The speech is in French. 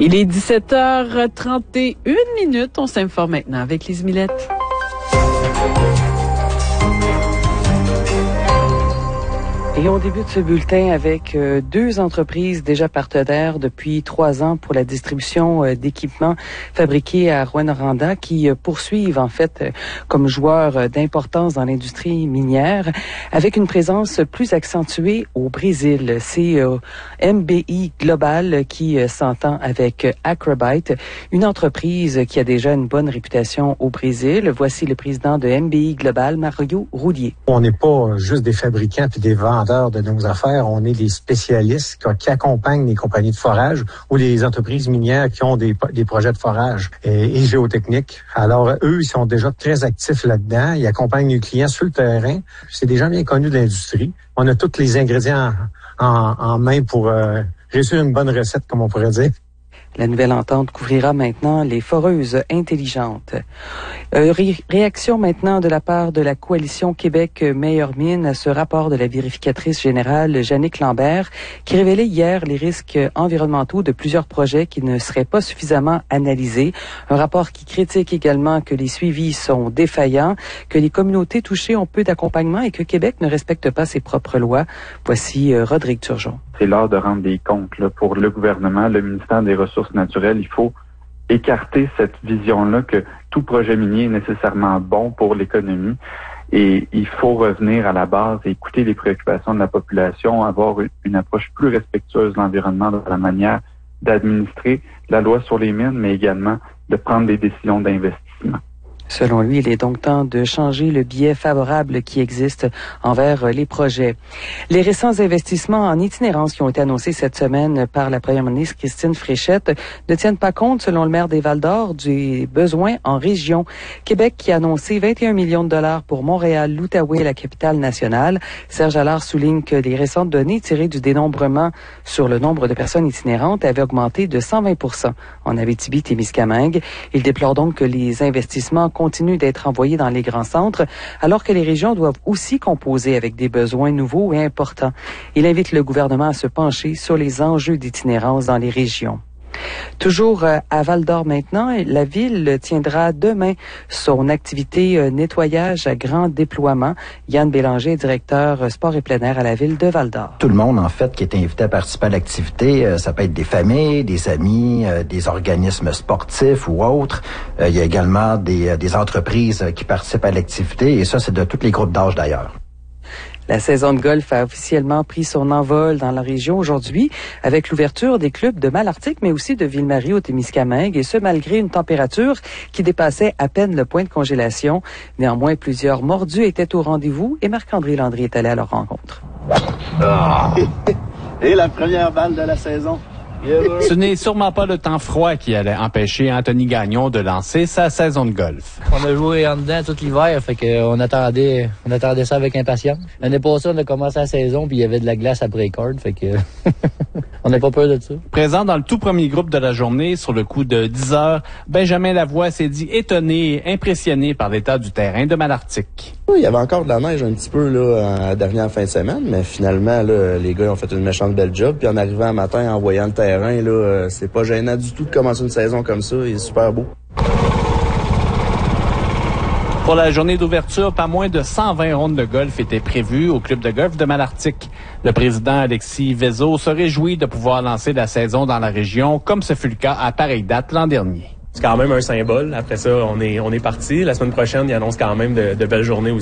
Il est 17h31. On s'informe maintenant avec Lise Millette. Et on débute ce bulletin avec deux entreprises déjà partenaires depuis 3 ans pour la distribution d'équipements fabriqués à Rouyn-Noranda qui poursuivent en fait comme joueurs d'importance dans l'industrie minière avec une présence plus accentuée au Brésil. C'est MBI Global qui s'entend avec Acrobite, une entreprise qui a déjà une bonne réputation au Brésil. Voici le président de MBI Global, Mario Roulier. On n'est pas juste des fabricants puis des vendeurs de nos affaires, on est des spécialistes qui accompagnent les compagnies de forage ou les entreprises minières qui ont des projets de forage et géotechnique. Alors, eux, ils sont déjà très actifs là-dedans. Ils accompagnent les clients sur le terrain. C'est des gens bien connus de l'industrie. On a tous les ingrédients en main pour réussir une bonne recette, comme on pourrait dire. La nouvelle entente couvrira maintenant les foreuses intelligentes. Réaction maintenant de la part de la coalition Québec Meilleure Mine à ce rapport de la vérificatrice générale Jannick Lambert qui révélait hier les risques environnementaux de plusieurs projets qui ne seraient pas suffisamment analysés. Un rapport qui critique également que les suivis sont défaillants, que les communautés touchées ont peu d'accompagnement et que Québec ne respecte pas ses propres lois. Voici Rodrigue Turgeon. C'est l'heure de rendre des comptes là, pour le gouvernement, le ministère des Ressources naturelles. Il faut écarter cette vision-là que tout projet minier est nécessairement bon pour l'économie et il faut revenir à la base et écouter les préoccupations de la population, avoir une approche plus respectueuse de l'environnement dans la manière d'administrer la loi sur les mines, mais également de prendre des décisions d'investissement. Selon lui, il est donc temps de changer le biais favorable qui existe envers les projets. Les récents investissements en itinérance qui ont été annoncés cette semaine par la première ministre Christine Fréchette ne tiennent pas compte, selon le maire des Val-d'Or, des besoins en région. Québec qui a annoncé 21 millions de dollars pour Montréal, l'Outaouais, la capitale nationale. Serge Allard souligne que les récentes données tirées du dénombrement sur le nombre de personnes itinérantes avaient augmenté de 120% en Abitibi-Témiscamingue. Il déplore donc que les investissements continuent d'être envoyés dans les grands centres, alors que les régions doivent aussi composer avec des besoins nouveaux et importants. Il invite le gouvernement à se pencher sur les enjeux d'itinérance dans les régions. Toujours à Val-d'Or maintenant, la ville tiendra demain son activité nettoyage à grand déploiement. Yann Bélanger, directeur sport et plein air à la ville de Val-d'Or. Tout le monde, en fait, qui est invité à participer à l'activité, ça peut être des familles, des amis, des organismes sportifs ou autres. Il y a également des entreprises qui participent à l'activité et ça, c'est de tous les groupes d'âge d'ailleurs. La saison de golf a officiellement pris son envol dans la région aujourd'hui avec l'ouverture des clubs de Malartic, mais aussi de Ville-Marie au Témiscamingue, et ce malgré une température qui dépassait à peine le point de congélation. Néanmoins, plusieurs mordus étaient au rendez-vous et Marc-André Landry est allé à leur rencontre. Et la première balle de la saison. Ce n'est sûrement pas le temps froid qui allait empêcher Anthony Gagnon de lancer sa saison de golf. On a joué en dedans tout l'hiver, fait qu'on attendait ça avec impatience. L'année passée, on a commencé la saison, puis il y avait de la glace après corde, fait que on n'a pas peur de ça. Présent dans le tout premier groupe de la journée, sur le coup de 10 heures, Benjamin Lavoie s'est dit étonné et impressionné par l'état du terrain de Malartic. Oui, il y avait encore de la neige un petit peu là, à la dernière fin de semaine, mais finalement, là, les gars ont fait une méchante belle job. Puis en arrivant un matin, en voyant le terrain, là, c'est pas gênant du tout de commencer une saison comme ça. Il est super beau. Pour la journée d'ouverture, pas moins de 120 rondes de golf étaient prévues au club de golf de Malartic. Le président Alexis Vézo se réjouit de pouvoir lancer la saison dans la région, comme ce fut le cas à pareille date l'an dernier. C'est quand même un symbole. Après ça, on est parti. La semaine prochaine, il annonce quand même de belles journées aussi.